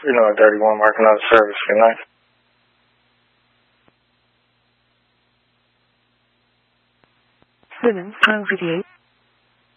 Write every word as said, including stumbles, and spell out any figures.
You know, a dirty one marking out of service. Good night. Women, home video.